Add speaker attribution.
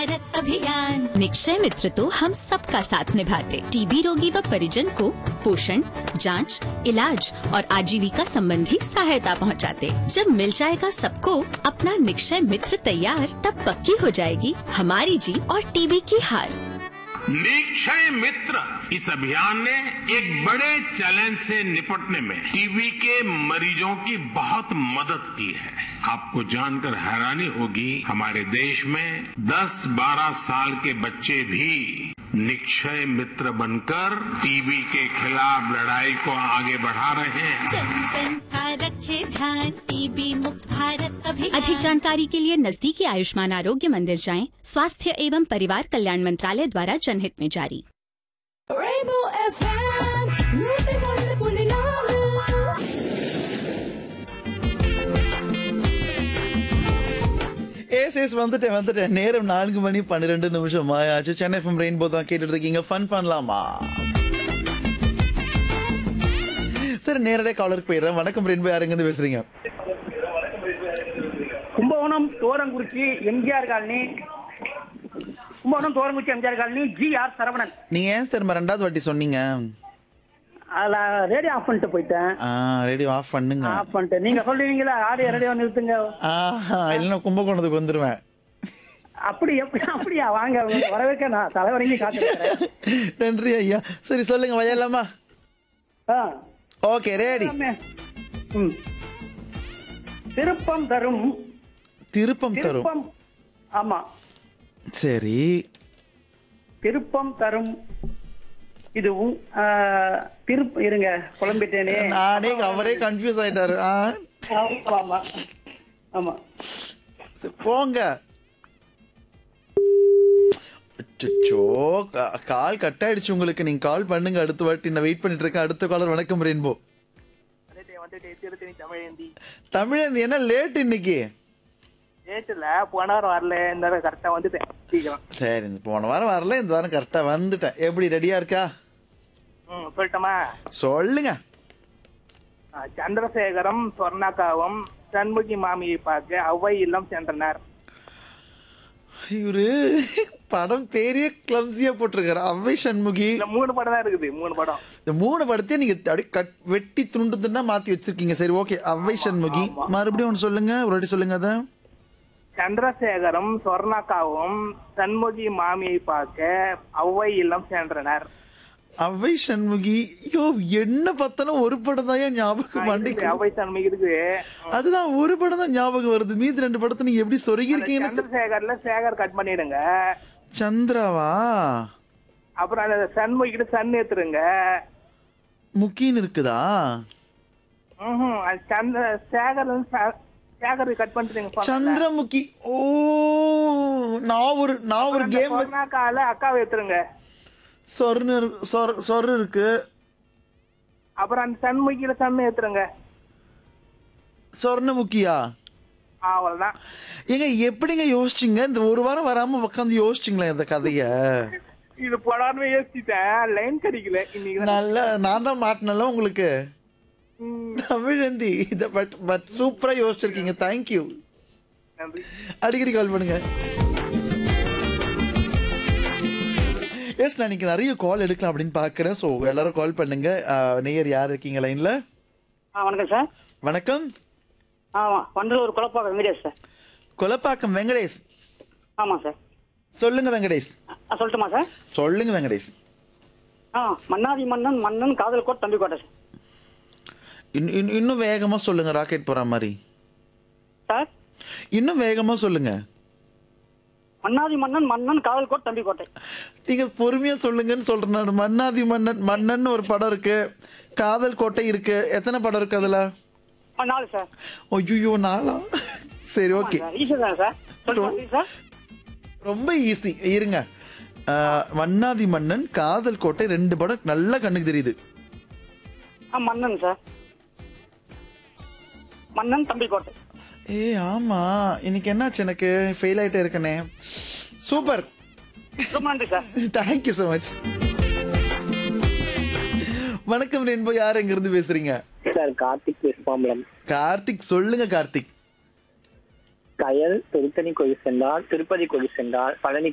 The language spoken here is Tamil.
Speaker 1: भारत अभियान। निक्षय मित्र तो हम सबका साथ निभाते, टीबी रोगी व परिजन को पोषण, जांच, इलाज और आजीविका संबंधी सहायता पहुंचाते। जब मिल जाएगा सबको अपना निक्षय मित्र तैयार, तब पक्की हो जाएगी हमारी जीत और टीबी की हार।
Speaker 2: निक्षय मित्र इस अभियान ने एक बड़े चैलेंज से निपटने में टीबी के मरीजों की बहुत मदद की है। आपको जानकर हैरानी होगी, हमारे देश में 10-12 साल के बच्चे भी निक्षय मित्र बनकर टीबी के खिलाफ लड़ाई को आगे बढ़ा रहे हैं।
Speaker 1: जन जन का रखे ध्यान, टीबी मुक्त भारत अभियान। अधिक जानकारी के लिए नजदीकी आयुष्मान आरोग्य मंदिर जाएं। स्वास्थ्य एवं परिवार कल्याण मंत्रालय द्वारा जनहित में जारी।
Speaker 3: வந்துட்டேன் நேரம் 4:12 ஆயாச்சு. சென்னை FM ரெயின்போ தான் கேட்டுட்டு இருக்கீங்க. ஃபன் பண்ணலாமா? சரி, நேரடியாக காலருக்கு போயிடுறேன். வணக்கம் ரெயின்போ, யார் எங்கேருந்து பேசுறீங்க?
Speaker 4: Kumbakonam Thorankurichi MGR colony. Kumbakonam Thorankurichi MGR colony. GR Saravanan.
Speaker 3: நீங்க ஏன் சார் ரெண்டாவது வாட்டி சொன்னீங்க?
Speaker 4: அதுல ரேடியோ ஆஃப் பண்ணிட்டு போயிட்டேன்.
Speaker 3: ரேடியோ ஆஃப் பண்ணுங்க.
Speaker 4: ஆஃப் பண்ணிட்டு நீங்க சொல்லுவீங்களா ஆடியோ ரேடியோ நிறுத்துங்க.
Speaker 3: இல்லைன்னா கும்பகோணத்துக்கு வந்துருவேன்.
Speaker 4: அப்படியா வாங்க, வரவேற்க நான் தலைவரையும் காத்துக்கிறேன்.
Speaker 3: நன்றி ஐயா. சரி சொல்லுங்க, வயலாமா? Okay, ready.
Speaker 4: திருப்பம் தரும்.
Speaker 3: திருப்பம் தரும்.
Speaker 4: ஆமா,
Speaker 3: சரி.
Speaker 4: திருப்பம் தரும். இது இருங்க, குழம்பிட்டேனே
Speaker 3: நானே. அவரே கன்ஃபியூஸ் ஆயிட்டாரு.
Speaker 4: ஆமா ஆமா,
Speaker 3: போங்க. கால் கட் ஆயிடுச்சு உங்களுக்கு. நீங்க கால் பண்ணுங்க அடுத்த வாட்டி. நான் வெயிட் பண்ணிட்டு இருக்கேன். அடுத்த காலர். வணக்கம் ரெயின்போ. தமிழந்தி என்ன லேட் இன்னைக்கு?
Speaker 4: போன வாரம் வரல, இந்த வாரம் கரெக்டா வந்துட்டேன்.
Speaker 3: சரி, போன வாரம் வரல, இந்த வாரம் கரெக்டா வந்துட்டேன். எப்படி ரெடியா இருக்கா?
Speaker 4: சொல்லட்டுமா?
Speaker 3: சொல்லுங்க.
Speaker 4: சந்திரசேகரம் சொர்ணாக்காவும் சண்முகி மாமியை பார்க்க அவ்வை இல்லம் சென்றனர்.
Speaker 3: இவரு படம் பெரிய கிளம்சியா போட்டிருக்காரு. அவ்வை சண்முகி.
Speaker 4: 3 படம் தான் இருக்குது. 3 படம்.
Speaker 3: இந்த 3 படத்தையும் நீங்க வெட்டி துண்டு துண்டா மாத்தி வச்சிருக்கீங்க. சரி, ஓகே. அவ்வை சண்முகி. மறுபடியும் ஒன்று சொல்லுங்க, ஒரு வாட்டி சொல்லுங்க. அத
Speaker 4: சந்திரசேகரம் சொர்ணாக்காவும் சண்முகி மாமியை பார்க்க அவ்வை இல்லம் சென்றனர்.
Speaker 3: அவ்வை சண்முகி. ஐயோ, என்ன பார்த்தாலும் ஒரு படம் தான் ஞாபகம்.
Speaker 4: அவ்வை சண்முகி இருக்கு.
Speaker 3: அதுதான் ஒரு படம் தான் ஞாபகம் வருது. மீதி 2 படத்தை நீங்க எப்படி சொருகி இருக்கீங்க?
Speaker 4: சந்திரசேகர்ல சேகர் கட் பண்ணிடுங்க.
Speaker 3: சந்திராவா?
Speaker 4: அப்புறம் அந்த சண்முகிட்டு சன் ஏத்துருங்க.
Speaker 3: முக்கின்னு இருக்குதா?
Speaker 4: சேகர் கட் பண்ணிட்டு
Speaker 3: சந்திரமுகி. ஓ, நான் ஒரு கேம்.
Speaker 4: அக்காவை ஏத்துருங்க.
Speaker 3: சொர் இருக்கு.
Speaker 4: அப்புறம் அந்த சண்முகியில சன் ஏத்துருங்க.
Speaker 3: சொர்ணமுக்கியா?
Speaker 4: அவ்வளவுதான்.
Speaker 3: ஏங்க, எப்படிங்க யோசிச்சீங்க? இந்த ஒரு வாரம் வராம உட்காந்து யோசிச்சிங்களா இந்த கதைய?
Speaker 4: இது போடாம யோசிச்சுட்டேன், லைன் கிடைக்கல இன்னைக்கு.
Speaker 3: நல்ல, நான் தான் மாட்டினல உங்களுக்கு. தமிழந்தி. பட் சூப்பரா யோசிச்சிருக்கீங்க. தேங்க்யூ. அடிக்கடி கால் பண்ணுங்க. எஸ், நான் இன்னைக்கு நிறைய கால் எடுக்கலாம் அப்படின்னு பாக்குறேன். ஸோ எல்லாரும் கால் பண்ணுங்க. நேயர் யார் இருக்கீங்க லைன்ல?
Speaker 4: வணக்கம் சார்.
Speaker 3: வணக்கம்.
Speaker 4: வண்டலூர் குலப்பாக்கம் வெங்கடேஷ் சார்.
Speaker 3: குலப்பாக்கம் வெங்கடேஷ்.
Speaker 4: ஆமா சார்.
Speaker 3: சொல்லுங்க வெங்கடேஷ்.
Speaker 4: சொல்லட்டுமா சார்?
Speaker 3: சொல்லுங்க வெங்கடேஷ்.
Speaker 4: மன்னாதி மன்னன் மன்னன் காதல் கோட் தம்பி கோட்டை சார்.
Speaker 3: இன்னும் வேகமா சொல்லுங்க, ராக்கெட் போற மாதிரி.
Speaker 4: சார்
Speaker 3: இன்னும் வேகமா சொல்லுங்க.
Speaker 4: மன்னாதி மன்னன் மன்னன் காதல் கோட் தம்பி கோட்டை.
Speaker 3: நீங்க பொறுமையா சொல்லுங்கன்னு சொல்றேன் நான். மன்னாதி மன்னன் மன்னன் ஒரு படம் இருக்கு, காதல் கோட்டை இருக்கு. எத்தனை படம் இருக்கு அதுல?
Speaker 4: 4 சார்.
Speaker 3: ஐயோ, 4? சரி, ஓகே. ரொம்ப ஈஸி. இருங்க. மன்னாதி மன்னன், காதல் கோட்டை 2 படம் நல்லா கண்ணுக்கு தெரியுது.
Speaker 4: மன்னன் சார். மன்னன் தம்பி கோட்டை.
Speaker 3: ஆமா, இன்னைக்கு என்னாச்சு? எனக்கு ஃபெயில் ஆயிட்டே இருக்கனே. சூப்பர்,
Speaker 4: ரொம்ப நன்றி சார்.
Speaker 3: Thank you so much. வணக்கம் ரெயின்போ, யார் எங்க இருந்து பேசுறீங்க?
Speaker 5: சார் கார்த்திக் பேசுவாம்பலம்.
Speaker 3: கார்த்திக், சொல்லுங்க கார்த்திக்.
Speaker 5: கயல் திருத்தணி கோயில் சென்றால், திருப்பதி கோயில் சென்றால், பழனி